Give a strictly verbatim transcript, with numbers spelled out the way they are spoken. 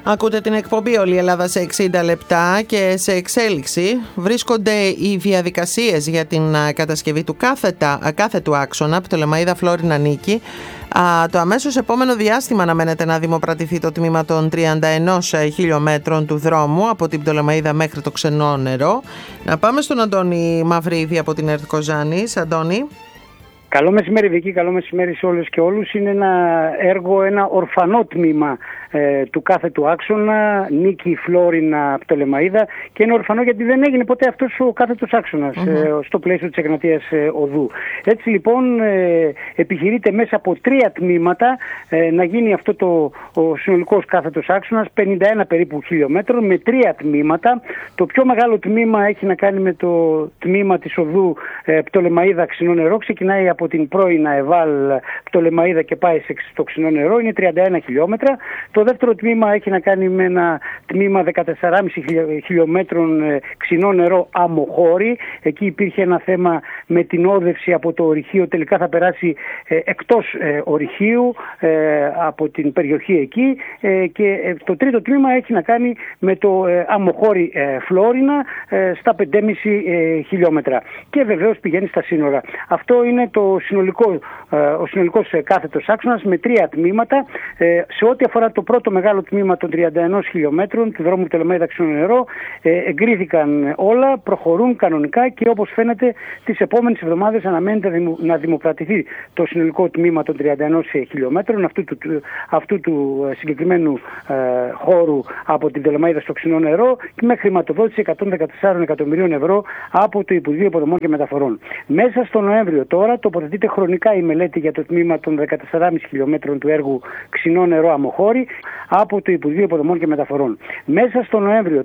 Ακούτε την εκπομπή «Όλη η Ελλάδα σε εξήντα λεπτά» και σε εξέλιξη βρίσκονται οι διαδικασίες για την κατασκευή του κάθετα, κάθετου άξονα Πτολεμαΐδα Φλόρινα Νίκη. Α, το αμέσως επόμενο διάστημα αναμένεται να δημοπρατηθεί το τμήμα των τριάντα ενός χιλιόμετρων του δρόμου από την Πτολεμαΐδα μέχρι το Ξενό Νερό. Να πάμε στον Αντώνη Μαυρίδη από την ΕΡΤ Κοζάνης. Αντώνη. Καλό μεσημέρι Βίκη, καλό μεσημέρι σε όλες και όλους. Είναι ένα έργο, ένα ορφανό τμήμα ε, του κάθετου άξονα, Νίκη Φλόρινα Πτολεμαΐδα, και είναι ορφανό γιατί δεν έγινε ποτέ αυτός ο κάθετος άξονας mm-hmm. ε, στο πλαίσιο της Εγνατίας ε, Οδού. Έτσι λοιπόν ε, επιχειρείται μέσα από τρία τμήματα ε, να γίνει αυτό το ο συνολικός κάθετος άξονας, πενήντα ένα περίπου χιλιόμετρων, με τρία τμήματα. Το πιο μεγάλο τμήμα έχει να κάνει με το τμήμα της οδού ε, Πτολεμαΐδα Ξενό Νερό, ξεκινάει από την πρώην ΑΕΒΑΛ Πτολεμαΐδα και πάει στο Ξενό Νερό, είναι τριάντα ένα χιλιόμετρα. Το δεύτερο τμήμα έχει να κάνει με ένα τμήμα δεκατέσσερα κόμμα πέντε χιλιόμετρων Ξενό Νερό Αμοχώρη. Εκεί υπήρχε ένα θέμα με την όδευση από το ορυχείο, τελικά θα περάσει ε, εκτός ε, ορυχείου ε, από την περιοχή εκεί, ε, και ε, το τρίτο τμήμα έχει να κάνει με το ε, Αμοχώρη ε, Φλόρινα ε, στα πέντε κόμμα πέντε χιλιόμετρα και βεβαίως πηγαίνει στα σύνορα. Αυτό είναι το συνολικό, ο συνολικός κάθετος άξονας με τρία τμήματα. Σε ό,τι αφορά το πρώτο μεγάλο τμήμα των τριάντα ενός χιλιόμετρων του δρόμου Πτολεμαΐδα Ξενό Νερό, εγκρίθηκαν όλα, προχωρούν κανονικά και όπως φαίνεται τις επόμενες εβδομάδες αναμένεται να δημοπρατηθεί το συνολικό τμήμα των τριάντα ενός χιλιόμετρων αυτού του, αυτού του συγκεκριμένου ε, χώρου από την Πτολεμαΐδα στο Ξενό Νερό, με χρηματοδότηση εκατόν δεκατέσσερα εκατομμυρίων ευρώ από το Υπουργείο Υποδομών και Μεταφορών. Μέσα στο Νοέμβριο τώρα τοποθετείται χρονικά η μελέτη για το τμήμα των δεκατέσσερα κόμμα πέντε χιλιόμετρων του έργου Ξενό Νερό Αμοχώρη από το Υπουργείο Υποδομών και Μεταφορών. Μέσα στο Νοέμβριο